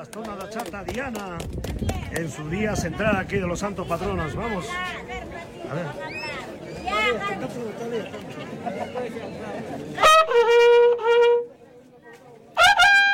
zona de Chata, Diana, en su día central aquí de los santos patronos. Vamos. A ver.